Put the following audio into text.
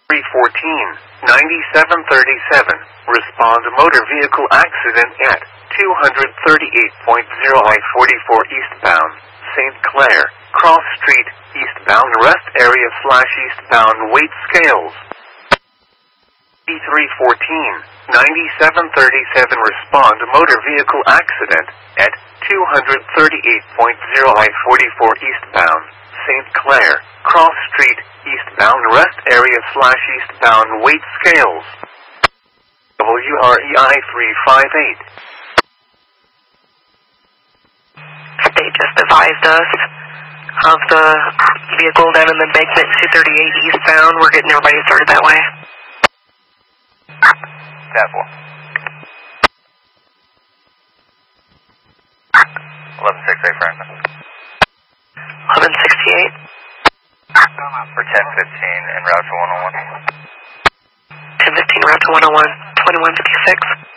314, 9737. Respond motor vehicle accident at 238.0 I-44 eastbound, St. Clair, Cross Street, eastbound rest area / eastbound weight scales. 314, 9737. Respond motor vehicle accident at 238.0 I-44 eastbound, St. Clair, Cross Street, eastbound rest area / eastbound weight scales. WREI 358. State just advised us of the vehicle down in the embankment 238 eastbound. We're getting everybody started that way. 10-4. 1168 Franklin. 1168. For 1015 en route to 101. 1015 route to 101. 2156.